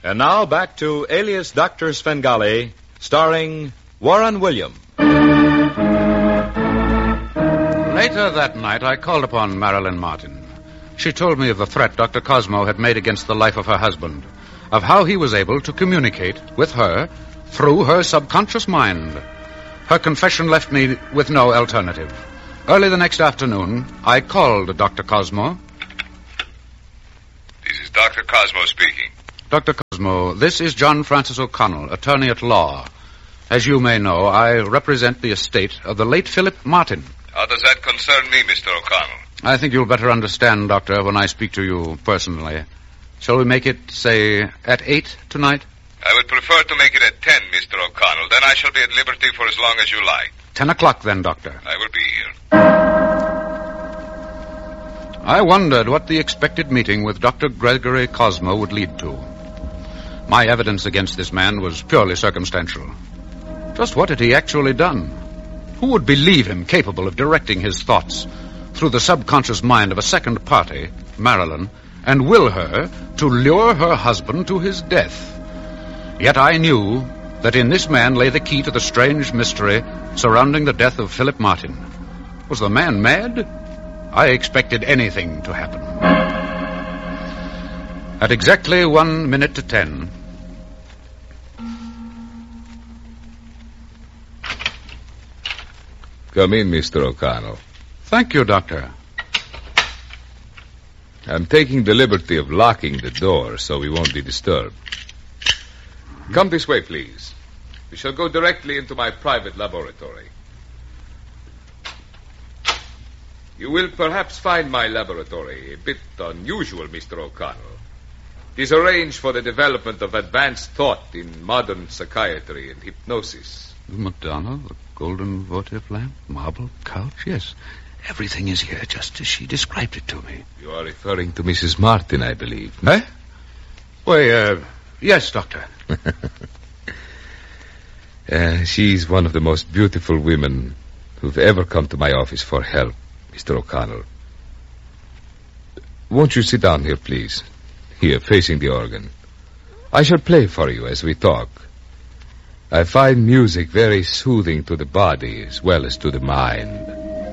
And now back to Alias Dr. Svengali, starring Warren William. Later that night, I called upon Marilyn Martin. She told me of the threat Dr. Cosmo had made against the life of her husband, of how he was able to communicate with her through her subconscious mind. Her confession left me with no alternative. Early the next afternoon, I called Dr. Cosmo. This is Dr. Cosmo speaking. Dr. Cosmo, this is John Francis O'Connell, attorney at law. As you may know, I represent the estate of the late Philip Martin. How does that concern me, Mr. O'Connell? I think you'll better understand, Doctor, when I speak to you personally. Shall we make it, say, at 8 tonight? I would prefer to make it at 10, Mr. O'Connell. Then I shall be at liberty for as long as you like. 10 o'clock then, Doctor. I will be here. I wondered what the expected meeting with Dr. Gregory Cosmo would lead to. My evidence against this man was purely circumstantial. Just what had he actually done? Who would believe him capable of directing his thoughts through the subconscious mind of a second party, Marilyn, and will her to lure her husband to his death? Yet I knew that in this man lay the key to the strange mystery surrounding the death of Philip Martin. Was the man mad? I expected anything to happen. At exactly 1 minute to 10... Come in, Mr. O'Connell. Thank you, Doctor. I'm taking the liberty of locking the door so we won't be disturbed. Come this way, please. We shall go directly into my private laboratory. You will perhaps find my laboratory a bit unusual, Mr. O'Connell. It is arranged for the development of advanced thought in modern psychiatry and hypnosis. The Madonna, the golden votive lamp, marble couch, yes. Everything is here just as she described it to me. You are referring to Mrs. Martin, I believe. Eh? Why, yes, Doctor. She's one of the most beautiful women who've ever come to my office for help, Mr. O'Connell. Won't you sit down here, please? Here, facing the organ. I shall play for you as we talk. I find music very soothing to the body as well as to the mind.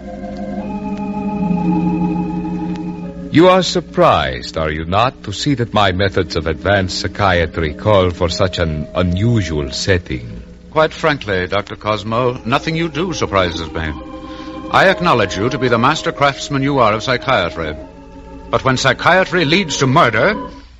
You are surprised, are you not, to see that my methods of advanced psychiatry call for such an unusual setting? Quite frankly, Dr. Cosmo, nothing you do surprises me. I acknowledge you to be the master craftsman you are of psychiatry. But when psychiatry leads to murder...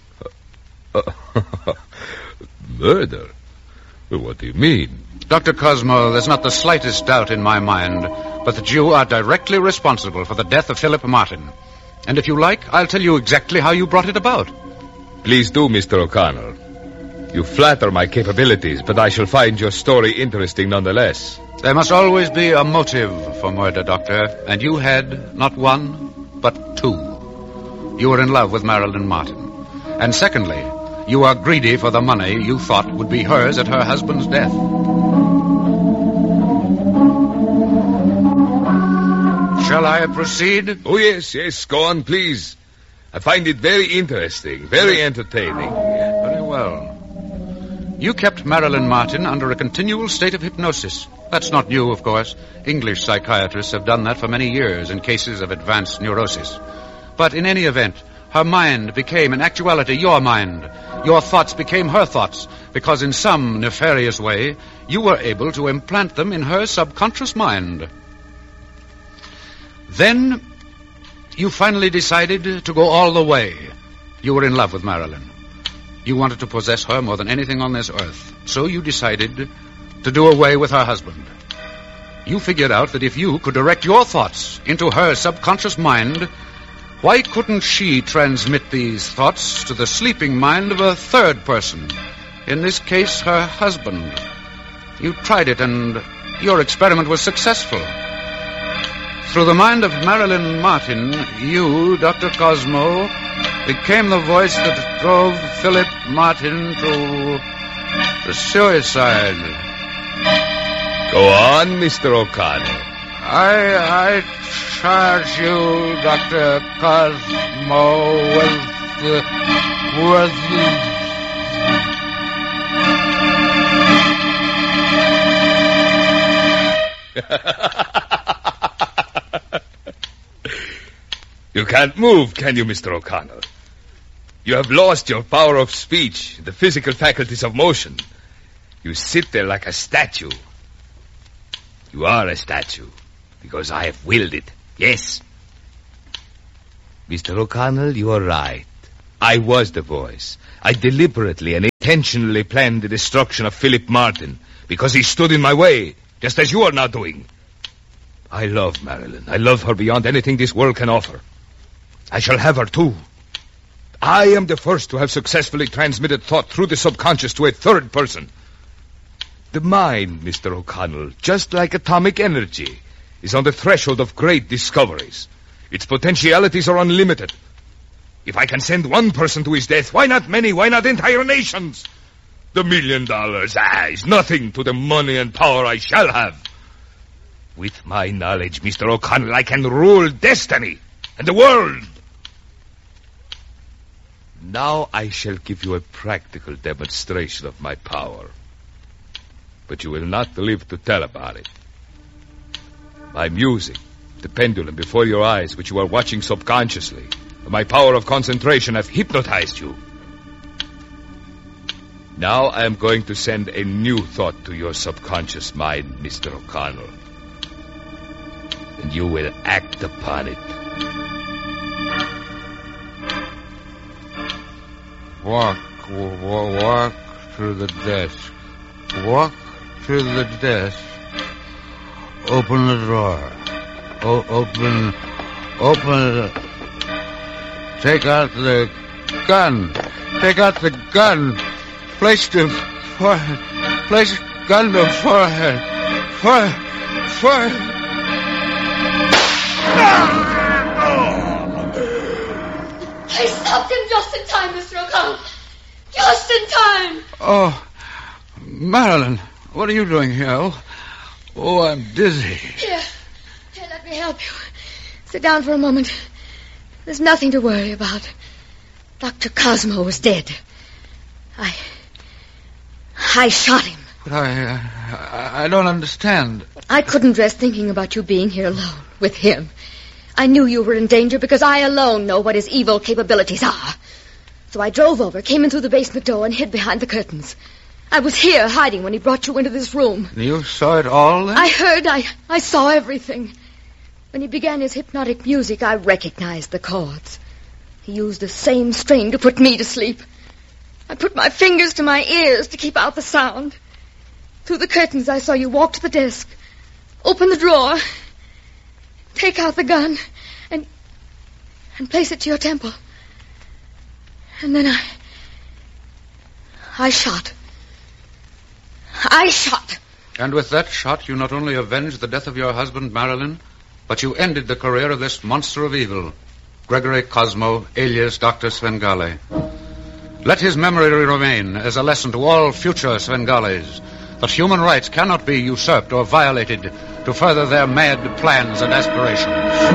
Murder? What do you mean? Dr. Cosmo, there's not the slightest doubt in my mind but that you are directly responsible for the death of Philip Martin. And if you like, I'll tell you exactly how you brought it about. Please do, Mr. O'Connell. You flatter my capabilities, but I shall find your story interesting nonetheless. There must always be a motive for murder, Doctor, and you had not one, but two. You were in love with Marilyn Martin. And secondly, you are greedy for the money you thought would be hers at her husband's death. Shall I proceed? Oh, yes, go on, please. I find it very interesting, very entertaining. Very well. You kept Marilyn Martin under a continual state of hypnosis. That's not new, of course. English psychiatrists have done that for many years in cases of advanced neurosis. But in any event, her mind became in actuality your mind. Your thoughts became her thoughts, because in some nefarious way, you were able to implant them in her subconscious mind. Then, you finally decided to go all the way. You were in love with Marilyn. You wanted to possess her more than anything on this earth. So you decided to do away with her husband. You figured out that if you could direct your thoughts into her subconscious mind, why couldn't she transmit these thoughts to the sleeping mind of a third person? In this case, her husband. You tried it, and your experiment was successful. Through the mind of Marilyn Martin, you, Dr. Cosmo, became the voice that drove Philip Martin to suicide. Go on, Mr. O'Connell. I charge you, Dr. Cosmo, with You can't move, can you, Mr. O'Connell? You have lost your power of speech, the physical faculties of motion. You sit there like a statue. You are a statue, because I have willed it. Yes. Mr. O'Connell, you are right. I was the voice. I deliberately and intentionally planned the destruction of Philip Martin, because he stood in my way, just as you are now doing. I love Marilyn. I love her beyond anything this world can offer. I shall have her, too. I am the first to have successfully transmitted thought through the subconscious to a third person. The mind, Mr. O'Connell, just like atomic energy, is on the threshold of great discoveries. Its potentialities are unlimited. If I can send one person to his death, why not many? Why not entire nations? The $1 million, is nothing to the money and power I shall have. With my knowledge, Mr. O'Connell, I can rule destiny and the world. Now I shall give you a practical demonstration of my power. But you will not live to tell about it. My music, the pendulum before your eyes, which you are watching subconsciously, and my power of concentration have hypnotized you. Now I am going to send a new thought to your subconscious mind, Mr. O'Connell. And you will act upon it. Walk to the desk. Walk to the desk. Open the drawer. Open. Take out the gun. Take out the gun. Place the forehead. Place the gun to forehead. Forehead. I stopped him just in time, Mr. O'Connell. Just in time. Oh, Marilyn, what are you doing here? Oh, I'm dizzy. Here, let me help you. Sit down for a moment. There's nothing to worry about. Dr. Cosmo was dead. I shot him. But I don't understand. I couldn't rest thinking about you being here alone with him. I knew you were in danger because I alone know what his evil capabilities are. So I drove over, came in through the basement door, and hid behind the curtains. I was here hiding when he brought you into this room. You saw it all, then? I heard, I saw everything. When he began his hypnotic music, I recognized the chords. He used the same string to put me to sleep. I put my fingers to my ears to keep out the sound. Through the curtains, I saw you walk to the desk, open the drawer, take out the gun, and place it to your temple. And then I shot. And with that shot, you not only avenged the death of your husband, Marilyn, but you ended the career of this monster of evil, Gregory Cosmo, alias Dr. Svengale. Let his memory remain as a lesson to all future Svengales that human rights cannot be usurped or violated to further their mad plans and aspirations.